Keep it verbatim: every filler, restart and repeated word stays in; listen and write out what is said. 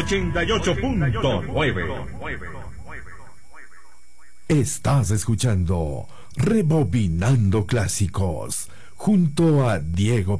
ochenta y ocho punto nueve. Estás escuchando Rebobinando Clásicos junto a Diego